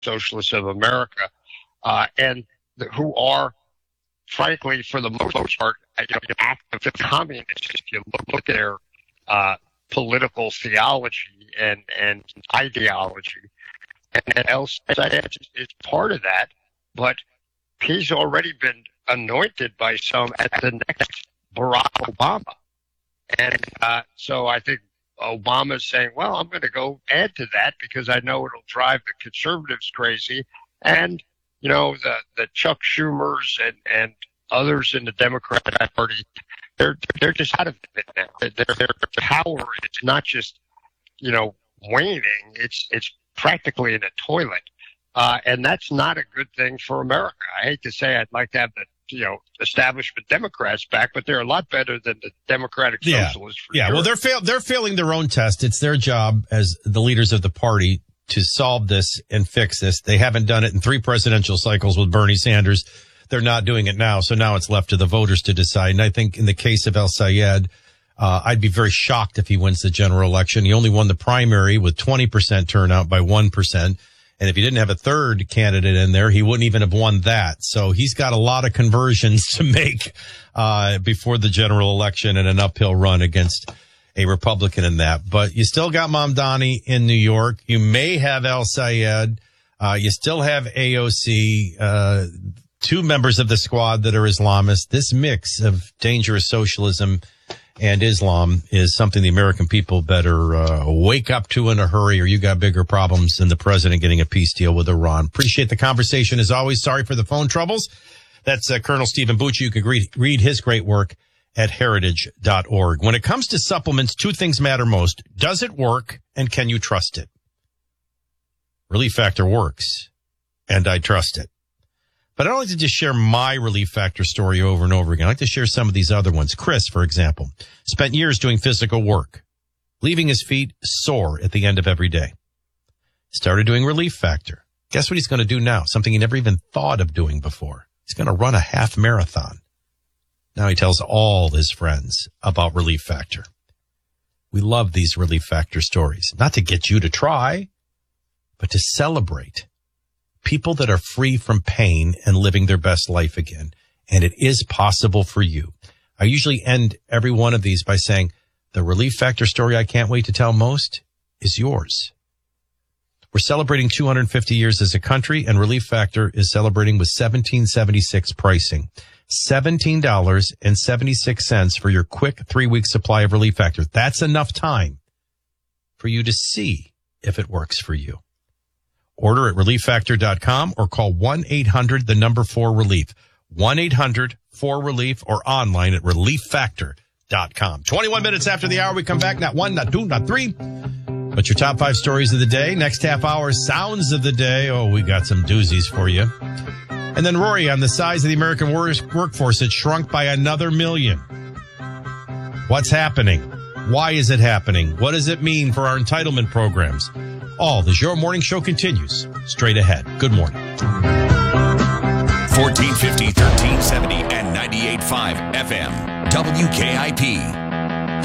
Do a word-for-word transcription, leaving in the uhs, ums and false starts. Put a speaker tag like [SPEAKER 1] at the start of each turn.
[SPEAKER 1] Socialists of America, uh, and the, who are, frankly, for the most part, you know, active communists. If you look, look at their uh, political theology and, and ideology, and El-Sayed is part of that, but he's already been anointed by some as the next Barack Obama. And uh, so I think Obama's saying, well, I'm going to go add to that because I know it'll drive the conservatives crazy. And, you know, the, the Chuck Schumers and, and others in the Democratic Party, they're, they're just out of it now. Their, their power is not just, you know, waning. It's, it's practically in a toilet. Uh, and that's not a good thing for America. I hate to say I'd like to have the, you know, establishment Democrats back, but they're a lot better than the Democratic
[SPEAKER 2] yeah.
[SPEAKER 1] Socialists. For
[SPEAKER 2] yeah.
[SPEAKER 1] sure.
[SPEAKER 2] Well, they're fail- they're failing their own test. It's their job as the leaders of the party to solve this and fix this. They haven't done it in three presidential cycles with Bernie Sanders. They're not doing it now. So now it's left to the voters to decide. And I think in the case of El-Sayed, uh, I'd be very shocked if he wins the general election. He only won the primary with twenty percent turnout by one percent. And if he didn't have a third candidate in there, he wouldn't even have won that. So he's got a lot of conversions to make uh before the general election and an uphill run against a Republican in that. But you still got Mamdani in New York. You may have El-Sayed. Uh, you still have A O C, uh, two members of the squad that are Islamists. This mix of dangerous socialism and Islam is something the American people better uh, wake up to in a hurry, or you got bigger problems than the president getting a peace deal with Iran. Appreciate the conversation as always. Sorry for the phone troubles. That's uh, Colonel Stephen Bucci. You can read, read his great work at heritage dot org. When it comes to supplements, two things matter most. Does it work, and can you trust it? Relief Factor works, and I trust it. But I don't like to just share my Relief Factor story over and over again. I like to share some of these other ones. Chris, for example, spent years doing physical work, leaving his feet sore at the end of every day. Started doing Relief Factor. Guess what he's going to do now? Something he never even thought of doing before. He's going to run a half marathon. Now he tells all his friends about Relief Factor. We love these Relief Factor stories, not to get you to try, but to celebrate people that are free from pain and living their best life again. And it is possible for you. I usually end every one of these by saying, the Relief Factor story I can't wait to tell most is yours. We're celebrating two hundred fifty years as a country, and Relief Factor is celebrating with seventeen seventy-six pricing. seventeen dollars and seventy-six cents for your quick three-week supply of Relief Factor. That's enough time for you to see if it works for you. Order at relief factor dot com or call one eight hundred the number four relief. one eight hundred four relief or online at relief factor dot com. twenty-one minutes after the hour, we come back. Not one, not two, not three. But your top five stories of the day. Next half hour, sounds of the day. Oh, we got some doozies for you. And then Rory on the size of the American workforce. It shrunk by another million. What's happening? Why is it happening? What does it mean for our entitlement programs? All as your morning show continues straight ahead. Good morning.
[SPEAKER 3] fourteen fifty, thirteen seventy, and ninety-eight point five F M. W K I P.